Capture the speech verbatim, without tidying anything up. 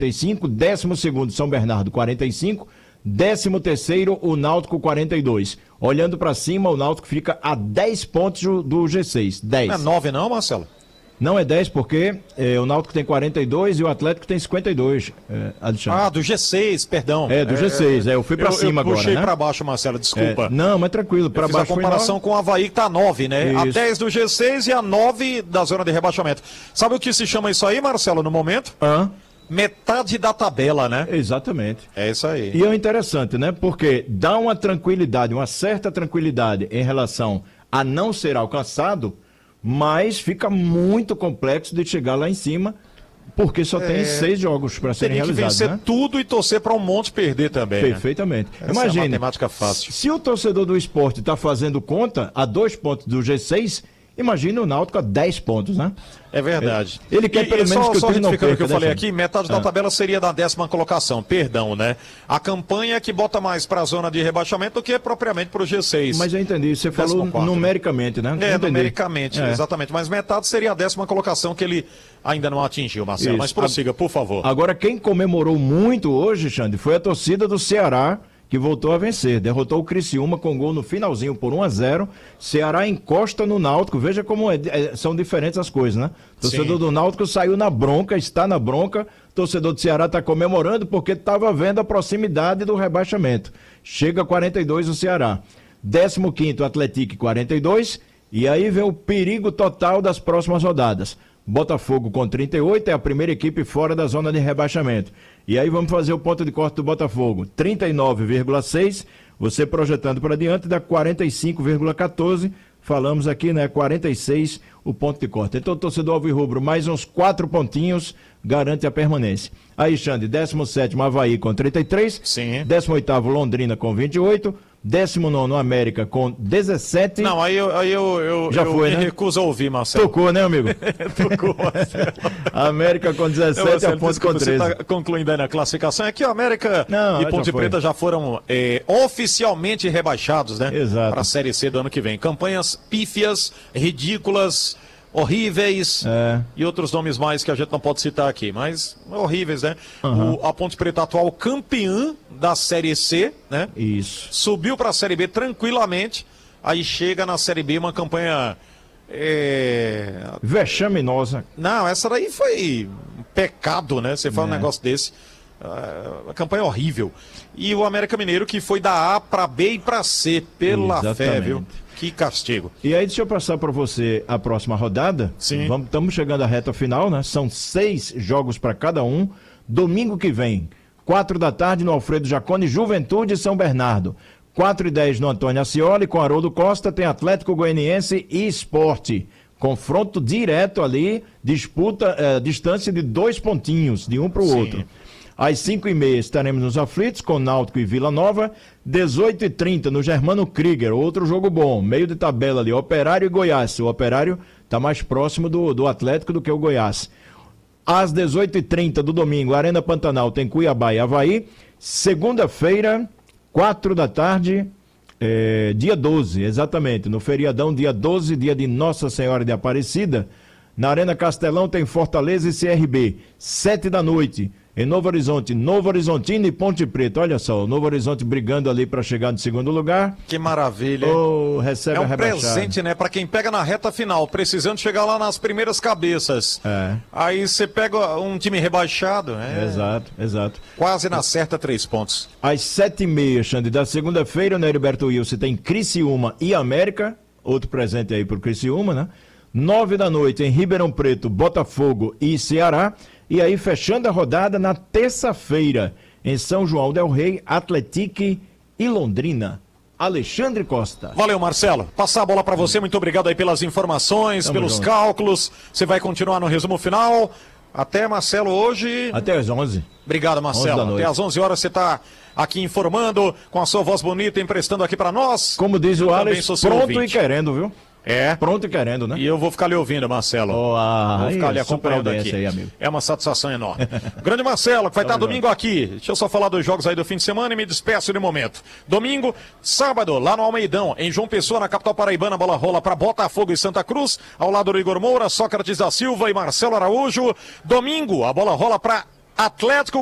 e cinco, décimo segundo São Bernardo quarenta e cinco, décimo terceiro o Náutico quarenta e dois. Olhando para cima, o Náutico fica a dez pontos do, do G seis. dez. Não é nove não, Marcelo? Não é dez porque é, o Náutico tem quarenta e dois e o Atlético tem cinquenta e dois, é, Alexandre. Ah, do G seis, perdão. É, do G seis, é, eu fui para cima eu puxei agora, né? Puxei para baixo, Marcelo, desculpa. É, não, mas tranquilo, para baixo. A comparação com o Avaí que tá nove, né? Isso. A dez do G seis e a nove da zona de rebaixamento. Sabe o que se chama isso aí, Marcelo, no momento? Hã? Metade da tabela, né? Exatamente. É isso aí. E é interessante, né? Porque dá uma tranquilidade, uma certa tranquilidade em relação a não ser alcançado, mas fica muito complexo de chegar lá em cima, porque só é... tem seis jogos para serem realizados. Teria que vencer, né? tudo e torcer para um monte perder também. Perfeitamente. Né? Imagine, é matemática fácil. Se o torcedor do esporte está fazendo conta a dois pontos do G seis, imagina o Náutico a dez pontos, né? É verdade. Ele quer e, pelo e menos só, que o só time não perca, o que eu né, falei gente? aqui, metade ah. da tabela seria da décima colocação, perdão, né? A campanha é que bota mais para a zona de rebaixamento do que propriamente para o G seis. Mas eu entendi, você falou numericamente, né? É, entendi. numericamente, é. exatamente. Mas metade seria a décima colocação que ele ainda não atingiu, Marcelo. Isso. Mas prossiga, por favor. Agora, quem comemorou muito hoje, Xande, foi a torcida do Ceará, que voltou a vencer. Derrotou o Criciúma com gol no finalzinho por um a zero. Ceará encosta no Náutico. Veja como é, é, são diferentes as coisas, né? Torcedor Sim. do Náutico saiu na bronca, está na bronca. Torcedor do Ceará está comemorando porque estava vendo a proximidade do rebaixamento. Chega a quarenta e dois o Ceará. décimo quinto Atlético quarenta e dois. E aí vem o perigo total das próximas rodadas. Botafogo com trinta e oito é a primeira equipe fora da zona de rebaixamento. E aí vamos fazer o ponto de corte do Botafogo. trinta e nove vírgula seis, você projetando para diante dá quarenta e cinco vírgula quatorze. Falamos aqui, né? quarenta e seis o ponto de corte. Então, torcedor alvirrubro, mais uns quatro pontinhos garante a permanência. Aí, Xande, décimo sétimo Avaí com trinta e três. Sim. décimo oitavo Londrina com vinte e oito. décimo nono América com dezessete. Não, aí eu, aí eu, eu, Já eu foi, me né? recuso a ouvir, Marcelo. Tocou, né, amigo? Tocou, Marcelo. América com dezessete, a ponto com treze. Você está concluindo aí na classificação. É que o América Não, e Ponte já Preta já foram é, oficialmente rebaixados, né? Exato. Para a Série C do ano que vem. Campanhas pífias, ridículas, horríveis é. e outros nomes mais que a gente não pode citar aqui, mas horríveis, né? Uhum. O, a Ponte Preta atual campeã da Série C, né? Isso. Subiu para a Série B tranquilamente, aí chega na Série B uma campanha... É... vexaminosa. Não, essa daí foi um pecado, né? Você fala é. um negócio desse. Uh, a campanha horrível. E o América Mineiro que foi da A para B e para C, pela Exatamente. fé, viu? Que castigo. E aí, deixa eu passar para você a próxima rodada. Sim. Vamos, estamos chegando à reta final, né? São seis jogos para cada um. Domingo que vem, quatro da tarde no Alfredo Jaconi, Juventude e São Bernardo. quatro e dez no Antônio Ascioli, com Haroldo Costa, tem Atlético Goianiense e Sport. Confronto direto ali, disputa, eh, distância de dois pontinhos, de um para o outro. Às cinco e meia estaremos nos aflitos com Náutico e Vila Nova. dezoito e trinta no Germano Krieger, outro jogo bom. Meio de tabela ali, Operário e Goiás. O Operário está mais próximo do, do Atlético do que o Goiás. Às dezoito e trinta do domingo, Arena Pantanal tem Cuiabá e Avaí. Segunda-feira, quatro da tarde, é, dia doze, exatamente. No feriadão, dia doze, dia de Nossa Senhora de Aparecida. Na Arena Castelão tem Fortaleza e C R B. sete da noite. Em Novo Horizonte, Novo Horizontino e Ponte Preta. Olha só, o Novo Horizonte brigando ali para chegar no segundo lugar. Que maravilha. Oh, recebe é um a rebaixada. presente, né? Para quem pega na reta final, precisando chegar lá nas primeiras cabeças. É. Aí você pega um time rebaixado. É... Exato, exato. Quase na certa, três pontos. Às sete e meia, Xande, da segunda-feira, no Heriberto Wilson tem Criciúma e América. Outro presente aí pro Criciúma, né? Nove da noite em Ribeirão Preto, Botafogo e Ceará. E aí, fechando a rodada na terça-feira, em São João del Rei, Atlético e Londrina. Alexandre Costa. Valeu, Marcelo. Passar a bola para você. Muito obrigado aí pelas informações, Tamo pelos junto. cálculos. Você vai continuar no resumo final. Até, Marcelo, hoje... Até às onze. Obrigado, Marcelo. Até às onze horas você está aqui informando, com a sua voz bonita, emprestando aqui para nós. Como diz o Alex, pronto ouvinte. E querendo, viu? É. Pronto e querendo, né? E eu vou ficar lhe ouvindo, Marcelo. Oh, ah, vou ficar aí, lhe acompanhando aqui. Aí, amigo. É uma satisfação enorme. Grande Marcelo, que vai estar domingo aqui. Deixa eu só falar dos jogos aí do fim de semana e me despeço de momento. Domingo, sábado, lá no Almeidão, em João Pessoa, na capital paraibana, a bola rola para Botafogo e Santa Cruz, ao lado do Igor Moura, Sócrates da Silva e Marcelo Araújo. Domingo, a bola rola para Atlético